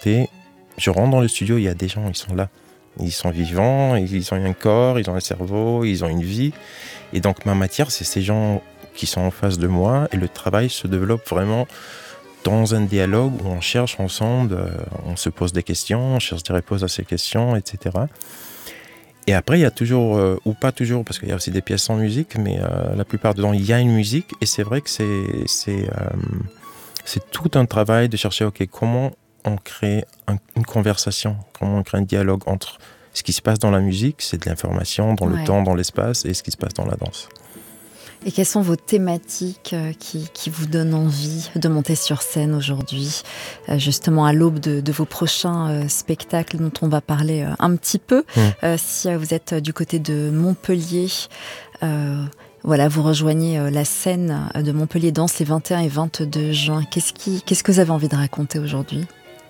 chanter, je rentre dans le studio, il y a des gens, ils sont là. Ils sont vivants, ils ont un corps, ils ont un cerveau, ils ont une vie. Et donc ma matière, c'est ces gens qui sont en face de moi et le travail se développe vraiment dans un dialogue où on cherche ensemble, on se pose des questions, on cherche des réponses à ces questions, etc. Et après, il y a toujours, ou pas toujours, parce qu'il y a aussi des pièces sans musique, mais la plupart du temps, il y a une musique. Et c'est vrai que c'est tout un travail de chercher, OK, comment on crée une conversation, comment on crée un dialogue entre ce qui se passe dans la musique, c'est de l'information, dans le temps, dans l'espace, et ce qui se passe dans la danse. Et quelles sont vos thématiques qui vous donnent envie de monter sur scène aujourd'hui, justement à l'aube de vos prochains spectacles dont on va parler un petit peu. Si vous êtes du côté de Montpellier, vous rejoignez la scène de Montpellier Danse les 21 et 22 juin. Qu'est-ce que vous avez envie de raconter aujourd'hui ?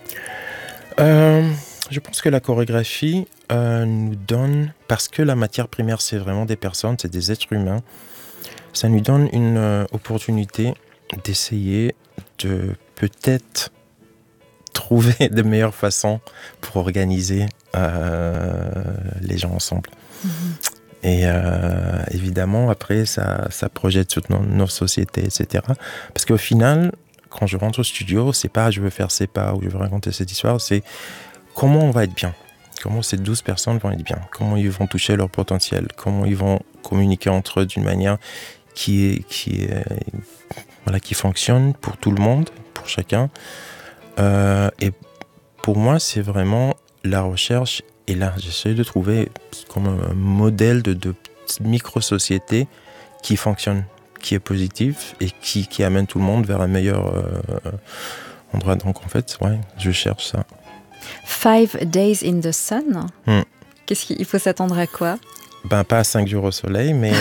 Je pense que la chorégraphie nous donne, parce que la matière primaire c'est vraiment des personnes, c'est des êtres humains, ça nous donne une opportunité d'essayer de peut-être trouver de meilleures façons pour organiser les gens ensemble. Et évidemment, après, ça projette sur nos sociétés, etc. Parce qu'au final, quand je rentre au studio, c'est pas je veux faire ces pas ou je veux raconter cette histoire, c'est comment on va être bien. Comment ces 12 personnes vont être bien. Comment ils vont toucher leur potentiel. Comment ils vont communiquer entre eux d'une manière qui fonctionne pour tout le monde, pour chacun. Et pour moi, c'est vraiment la recherche. Et là, j'essaie de trouver comme un modèle de micro-société qui fonctionne, qui est positif et qui amène tout le monde vers un meilleur endroit. Donc en fait, je cherche ça. 5 Days in the Sun. Qu'est-ce qu'il faut s'attendre à quoi ? Pas 5 jours au soleil, mais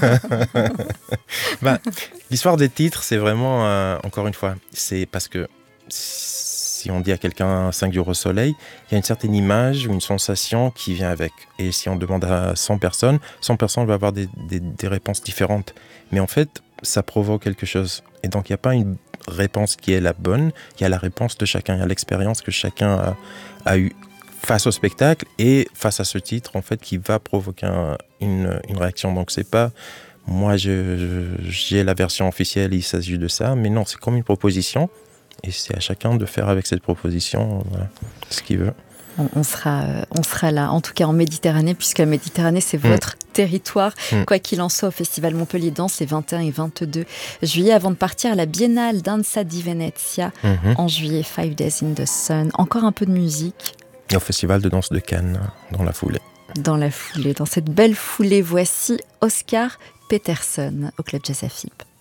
l'histoire des titres, c'est vraiment, encore une fois, c'est parce que si on dit à quelqu'un 5 jours au soleil, il y a une certaine image ou une sensation qui vient avec. Et si on demande à 100 personnes vont avoir des réponses différentes. Mais en fait, ça provoque quelque chose. Et donc, il n'y a pas une réponse qui est la bonne, il y a la réponse de chacun, il y a l'expérience que chacun a eue face au spectacle et face à ce titre, en fait, qui va provoquer une réaction. Donc, c'est pas, moi, j'ai la version officielle, il s'agit de ça, mais non, c'est comme une proposition, et c'est à chacun de faire avec cette proposition ce qu'il veut. On sera là, en tout cas en Méditerranée, puisque la Méditerranée, c'est votre territoire. Quoi qu'il en soit, au Festival Montpellier Danse, les 21 et 22 juillet, avant de partir à la Biennale Danza di Venezia, en juillet, 5 Days in the Sun. Encore un peu de musique. Et au Festival de danse de Cannes, dans la foulée. Dans cette belle foulée, voici Oscar Peterson au Club Jazz AFIP.